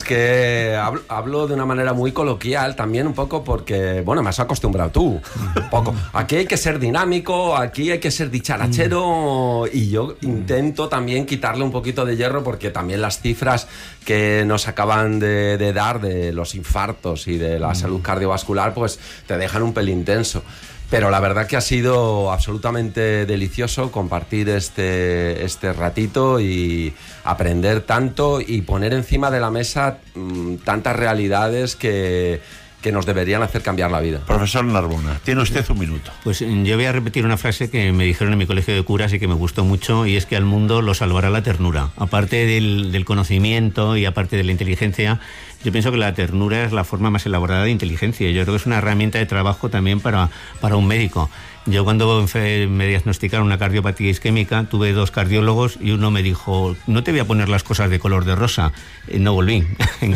que hablo de una manera muy coloquial también un poco porque, bueno, me has acostumbrado tú un poco. Aquí hay que ser dinámico, aquí hay que ser dicharachero y yo intento también quitarle un poquito de hierro porque también las cifras que nos acaban de dar de los infartos y de la salud cardiovascular pues te dejan un pelín tenso. Pero la verdad que ha sido absolutamente delicioso compartir este ratito y aprender tanto y poner encima de la mesa tantas realidades que nos deberían hacer cambiar la vida. Profesor Narbona, tiene usted un minuto. Pues yo voy a repetir una frase que me dijeron en mi colegio de curas y que me gustó mucho, y es que al mundo lo salvará la ternura. Aparte del conocimiento y aparte de la inteligencia, yo pienso que la ternura es la forma más elaborada de inteligencia. Yo creo que es una herramienta de trabajo también para un médico. Yo cuando me diagnosticaron una cardiopatía isquémica, tuve 2 cardiólogos y uno me dijo, no te voy a poner las cosas de color de rosa. No volví. En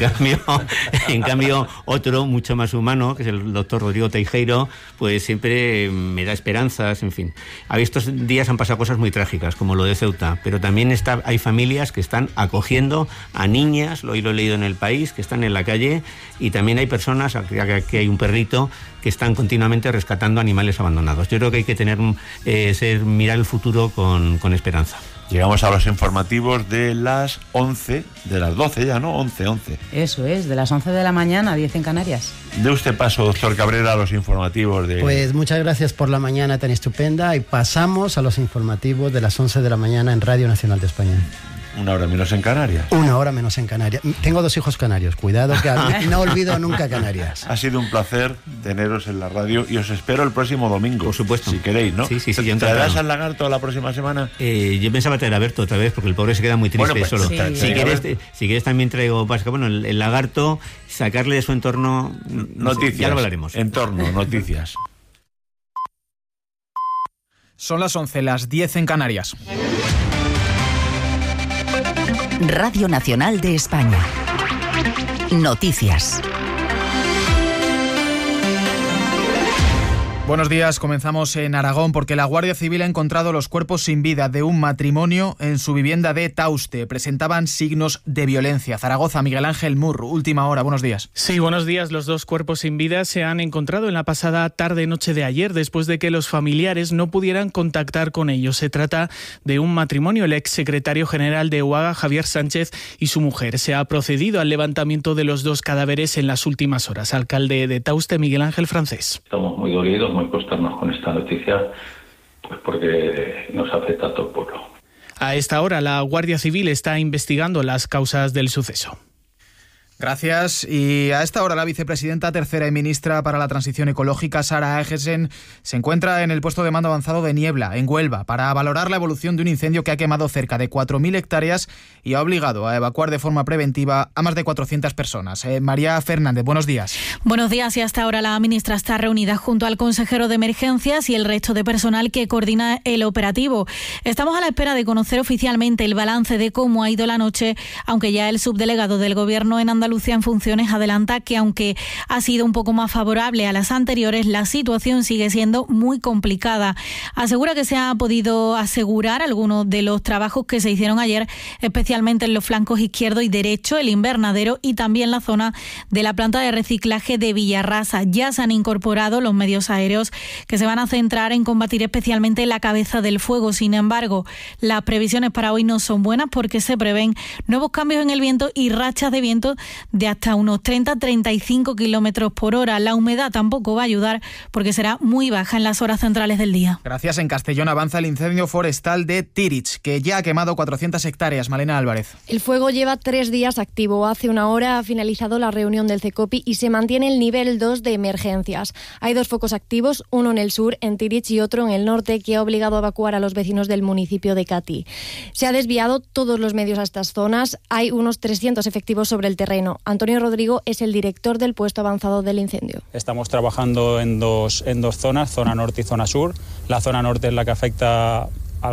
cambio, otro, mucho más humano, que es el doctor Rodrigo Teijeiro, pues siempre me da esperanzas, en fin. Estos días han pasado cosas muy trágicas, como lo de Ceuta, pero también hay familias que están acogiendo a niñas, lo he leído en El País, que están en la calle, y también hay personas, aquí hay un perrito, que están continuamente rescatando animales abandonados. Yo creo que hay que mirar el futuro con esperanza. Llegamos a los informativos de las 11, de las 12 ya, ¿no? 11. Eso es, de las 11 de la mañana, 10 en Canarias. De usted paso, doctor Cabrera, a los informativos de... Pues muchas gracias por la mañana tan estupenda y pasamos a los informativos de las 11 de la mañana en Radio Nacional de España. 1 hora menos en Canarias. 1 hora menos en Canarias. Tengo 2 hijos canarios, cuidado que no olvido nunca Canarias. Ha sido un placer teneros en la radio y os espero el próximo domingo. Por supuesto. Si queréis, ¿no? Sí. ¿Traerás al lagarto la próxima semana? Yo pensaba traer a Berto otra vez porque el pobre se queda muy triste solo. Sí. Si quieres también traigo... Bueno, el lagarto, sacarle de su entorno... Noticias. Ya lo hablaremos. Entorno, noticias. Son las 11, las 10 en Canarias. Radio Nacional de España. Noticias. Buenos días, comenzamos en Aragón porque la Guardia Civil ha encontrado los cuerpos sin vida de un matrimonio en su vivienda de Tauste. Presentaban signos de violencia. Zaragoza, Miguel Ángel Mur, última hora, buenos días. Sí, buenos días. Los 2 cuerpos sin vida se han encontrado en la pasada tarde-noche de ayer después de que los familiares no pudieran contactar con ellos. Se trata de un matrimonio, el exsecretario general de UAGA, Javier Sánchez, y su mujer. Se ha procedido al levantamiento de los 2 cadáveres en las últimas horas. Alcalde de Tauste, Miguel Ángel Francés. Estamos muy dolidos, muy consternados con esta noticia, pues porque nos afecta a todo el pueblo. A esta hora la Guardia Civil está investigando las causas del suceso. Gracias. Y a esta hora la vicepresidenta tercera y ministra para la Transición Ecológica, Sara Egesen, se encuentra en el puesto de mando avanzado de Niebla, en Huelva, para valorar la evolución de un incendio que ha quemado cerca de 4.000 hectáreas y ha obligado a evacuar de forma preventiva a más de 400 personas. María Fernández, buenos días. Buenos días. Y hasta ahora la ministra está reunida junto al consejero de emergencias y el resto de personal que coordina el operativo. Estamos a la espera de conocer oficialmente el balance de cómo ha ido la noche, aunque ya el subdelegado del Gobierno en Andalucía en funciones adelanta que aunque ha sido un poco más favorable a las anteriores, la situación sigue siendo muy complicada. Asegura que se ha podido asegurar algunos de los trabajos que se hicieron ayer, especialmente en los flancos izquierdo y derecho, el invernadero y también la zona de la planta de reciclaje de Villarrasa. Ya se han incorporado los medios aéreos que se van a centrar en combatir especialmente la cabeza del fuego. Sin embargo, las previsiones para hoy no son buenas porque se prevén nuevos cambios en el viento y rachas de viento de hasta unos 30-35 kilómetros por hora. La humedad tampoco va a ayudar porque será muy baja en las horas centrales del día. Gracias. En Castellón avanza el incendio forestal de Tirich, que ya ha quemado 400 hectáreas. Malena Álvarez. El fuego lleva 3 días activo. Hace 1 hora ha finalizado la reunión del CECOPI y se mantiene el nivel 2 de emergencias. Hay 2 focos activos, uno en el sur, en Tirich, y otro en el norte, que ha obligado a evacuar a los vecinos del municipio de Catí. Se ha desviado todos los medios a estas zonas. Hay unos 300 efectivos sobre el terreno. Antonio Rodrigo es el director del puesto avanzado del incendio. Estamos trabajando en dos zonas, zona norte y zona sur. La zona norte es la que afecta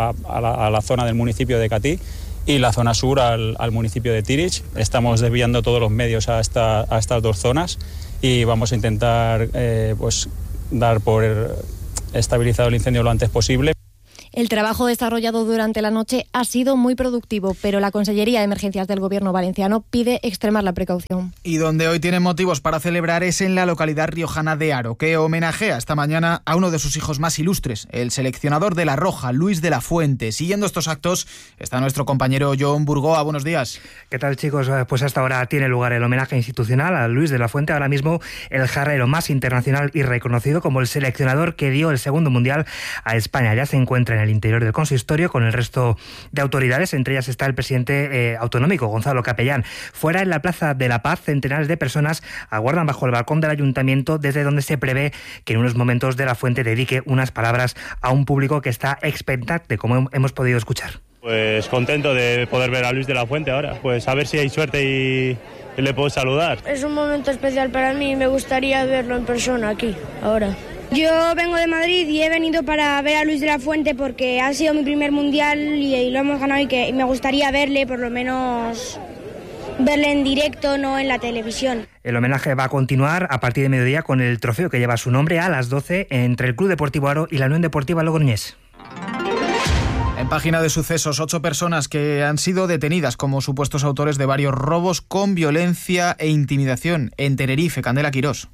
a la zona del municipio de Catí y la zona sur al municipio de Tirich. Estamos desviando todos los medios a estas 2 zonas y vamos a intentar dar por estabilizado el incendio lo antes posible. El trabajo desarrollado durante la noche ha sido muy productivo, pero la Consellería de Emergencias del Gobierno valenciano pide extremar la precaución. Y donde hoy tienen motivos para celebrar es en la localidad riojana de Haro, que homenajea esta mañana a uno de sus hijos más ilustres, el seleccionador de la Roja, Luis de la Fuente. Siguiendo estos actos está nuestro compañero John Burgoa. Buenos días. ¿Qué tal, chicos? Pues hasta ahora tiene lugar el homenaje institucional a Luis de la Fuente, ahora mismo el jarrero más internacional y reconocido como el seleccionador que dio el segundo mundial a España. Ya se encuentra en el interior del consistorio con el resto de autoridades, entre ellas está el presidente autonómico, Gonzalo Capellán. Fuera, en la Plaza de la Paz, centenares de personas aguardan bajo el balcón del ayuntamiento, desde donde se prevé que en unos momentos de la Fuente dedique unas palabras a un público que está expectante, como hemos podido escuchar. Pues contento de poder ver a Luis de la Fuente ahora, pues a ver si hay suerte y le puedo saludar. Es un momento especial para mí y me gustaría verlo en persona aquí, ahora. Yo vengo de Madrid y he venido para ver a Luis de la Fuente porque ha sido mi primer mundial y lo hemos ganado y que me gustaría verle, por lo menos verle en directo, no en la televisión. El homenaje va a continuar a partir de mediodía con el trofeo que lleva su nombre a las 12 entre el Club Deportivo Haro y la Unión Deportiva Logroñés. En página de sucesos, 8 personas que han sido detenidas como supuestos autores de varios robos con violencia e intimidación en Tenerife. Candela Quirós.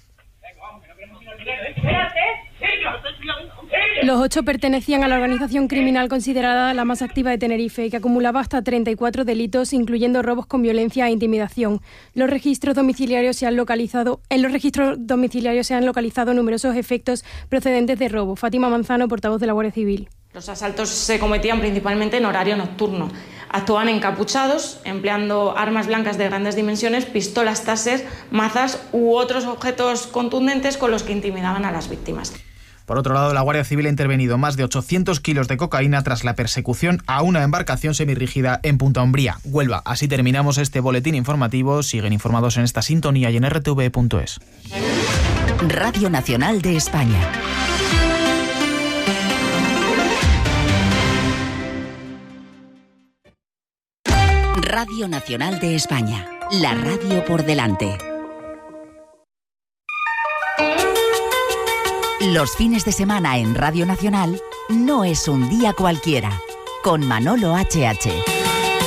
Los 8 pertenecían a la organización criminal considerada la más activa de Tenerife, que acumulaba hasta 34 delitos, incluyendo robos con violencia e intimidación. En los registros domiciliarios se han localizado numerosos efectos procedentes de robo. Fátima Manzano, portavoz de la Guardia Civil. Los asaltos se cometían principalmente en horario nocturno. Actuaban encapuchados, empleando armas blancas de grandes dimensiones, pistolas Taser, mazas u otros objetos contundentes con los que intimidaban a las víctimas. Por otro lado, la Guardia Civil ha intervenido más de 800 kilos de cocaína tras la persecución a una embarcación semirrígida en Punta Umbría, Huelva. Así terminamos este boletín informativo. Siguen informados en esta sintonía y en rtv.es. Radio Nacional de España. Radio Nacional de España. La radio por delante. Los fines de semana en Radio Nacional no es un día cualquiera, con Manolo HH.